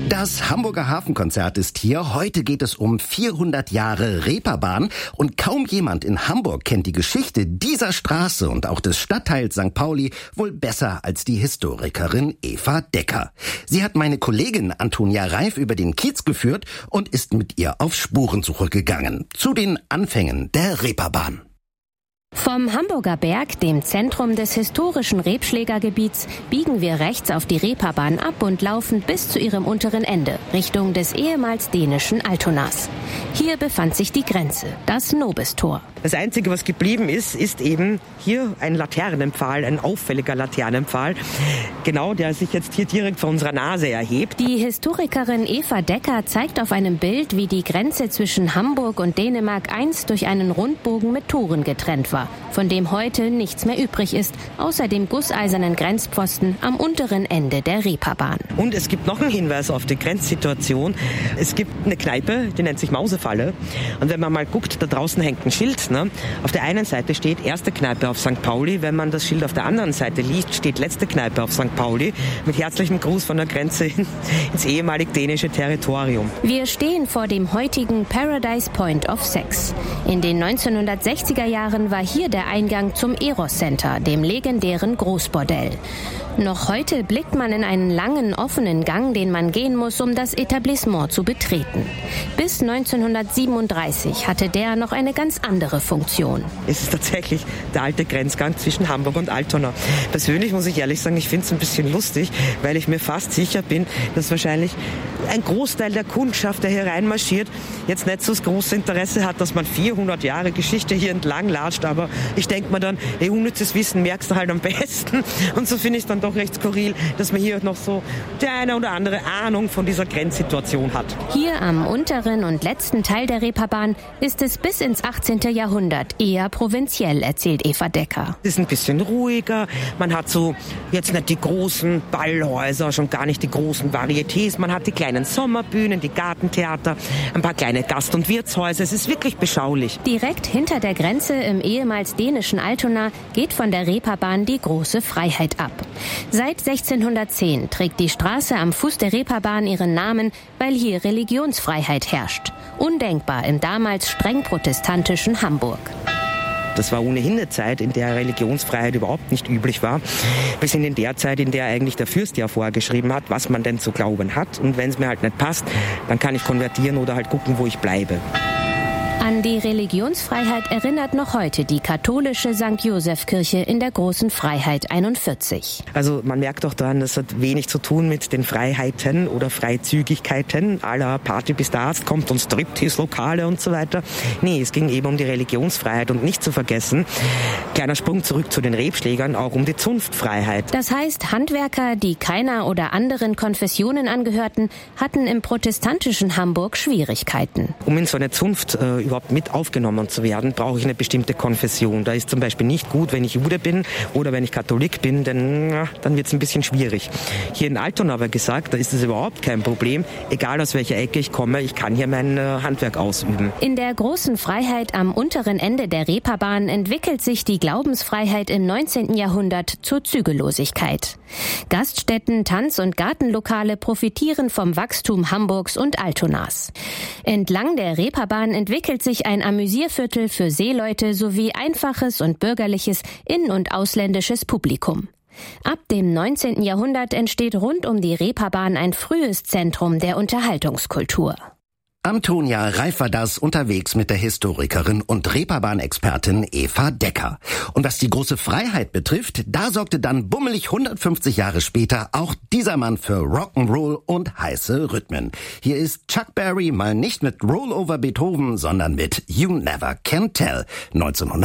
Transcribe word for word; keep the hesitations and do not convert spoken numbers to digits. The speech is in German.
Das Hamburger Hafenkonzert ist hier. Heute geht es um vierhundert Jahre Reeperbahn. Und kaum jemand in Hamburg kennt die Geschichte dieser Straße und auch des Stadtteils Sankt Pauli wohl besser als die Historikerin Eva Decker. Sie hat meine Kollegin Antonia Reif über den Kiez geführt und ist mit ihr auf Spurensuche gegangen. Zu den Anfängen der Reeperbahn. Vom Hamburger Berg, dem Zentrum des historischen Rebschlägergebiets, biegen wir rechts auf die Reeperbahn ab und laufen bis zu ihrem unteren Ende, Richtung des ehemals dänischen Altonas. Hier befand sich die Grenze, das Nobistor. Das Einzige, was geblieben ist, ist eben hier ein Laternenpfahl, ein auffälliger Laternenpfahl, genau, der sich jetzt hier direkt vor unserer Nase erhebt. Die Historikerin Eva Decker zeigt auf einem Bild, wie die Grenze zwischen Hamburg und Dänemark einst durch einen Rundbogen mit Toren getrennt war, von dem heute nichts mehr übrig ist, außer dem gusseisernen Grenzpfosten am unteren Ende der Reeperbahn. Und es gibt noch einen Hinweis auf die Grenzsituation. Es gibt eine Kneipe, die nennt sich Mausefalle. Und wenn man mal guckt, da draußen hängt ein Schild. Ne? Auf der einen Seite steht erste Kneipe auf Sankt Pauli. Wenn man das Schild auf der anderen Seite liest, steht letzte Kneipe auf Sankt Pauli. Mit herzlichem Gruß von der Grenze ins ehemalig dänische Territorium. Wir stehen vor dem heutigen Paradise Point of Sex. In den neunzehnhundertsechziger Jahren war hier der Eingang zum Eros Center, dem legendären Großbordell. Noch heute blickt man in einen langen, offenen Gang, den man gehen muss, um das Etablissement zu betreten. Bis neunzehnhundertsiebenunddreißig hatte der noch eine ganz andere Funktion. Es ist tatsächlich der alte Grenzgang zwischen Hamburg und Altona. Persönlich muss ich ehrlich sagen, ich finde es ein bisschen lustig, weil ich mir fast sicher bin, dass wahrscheinlich ein Großteil der Kundschaft, der hier reinmarschiert, jetzt nicht so das große Interesse hat, dass man vierhundert Jahre Geschichte hier entlang latscht. Aber ich denke mir dann, ey, unnützes Wissen merkst du halt am besten. Und so finde ich es dann doch recht skurril, dass man hier noch so die eine oder andere Ahnung von dieser Grenzsituation hat. Hier am unteren und letzten Teil der Reeperbahn ist es bis ins achtzehnten Jahrhundert eher provinziell, erzählt Eva Decker. Es ist ein bisschen ruhiger. Man hat so jetzt nicht die großen Ballhäuser, schon gar nicht die großen Varietés. Man hat die kleinen Sommerbühnen, die Gartentheater, ein paar kleine Gast- und Wirtshäuser. Es ist wirklich beschaulich. Direkt hinter der Grenze im ehemals dänischen Altona geht von der Reeperbahn die große Freiheit ab. Seit sechzehnhundertzehn trägt die Straße am Fuß der Reeperbahn ihren Namen, weil hier Religionsfreiheit herrscht. Undenkbar im damals streng protestantischen Hamburg. Das war ohnehin eine Zeit, in der Religionsfreiheit überhaupt nicht üblich war. Wir sind in der Zeit, in der eigentlich der Fürst ja vorgeschrieben hat, was man denn zu glauben hat. Und wenn es mir halt nicht passt, dann kann ich konvertieren oder halt gucken, wo ich bleibe. An die Religionsfreiheit erinnert noch heute die katholische Sankt Joseph-Kirche in der Großen Freiheit einundvierzig. Also man merkt auch daran, das hat wenig zu tun mit den Freiheiten oder Freizügigkeiten à la Party bis der Arzt kommt und Striptease-Lokale und so weiter. Nee, es ging eben um die Religionsfreiheit und nicht zu vergessen, kleiner Sprung zurück zu den Rebschlägern, auch um die Zunftfreiheit. Das heißt, Handwerker, die keiner oder anderen Konfessionen angehörten, hatten im protestantischen Hamburg Schwierigkeiten. Um in so eine Zunft äh, überhaupt mit aufgenommen zu werden, brauche ich eine bestimmte Konfession. Da ist zum Beispiel nicht gut, wenn ich Jude bin oder wenn ich Katholik bin, denn na, dann wird es ein bisschen schwierig. Hier in Altona aber gesagt, da ist es überhaupt kein Problem. Egal aus welcher Ecke ich komme, ich kann hier mein äh, Handwerk ausüben. In der Großen Freiheit am unteren Ende der Reeperbahn entwickelt sich die Glaubensfreiheit im neunzehnten Jahrhundert zur Zügellosigkeit. Gaststätten, Tanz- und Gartenlokale profitieren vom Wachstum Hamburgs und Altonas. Entlang der Reeperbahn entwickelt sich ein Amüsierviertel für Seeleute sowie einfaches und bürgerliches in- und ausländisches Publikum. Ab dem neunzehnten Jahrhundert entsteht rund um die Reeperbahn ein frühes Zentrum der Unterhaltungskultur. Antonia Reif war das unterwegs mit der Historikerin und Reeperbahn-Expertin Eva Decker. Und was die große Freiheit betrifft, da sorgte dann bummelig hundertfünfzig Jahre später auch dieser Mann für Rock'n'Roll und heiße Rhythmen. Hier ist Chuck Berry mal nicht mit Roll over Beethoven, sondern mit You Never Can Tell neunzehnhundert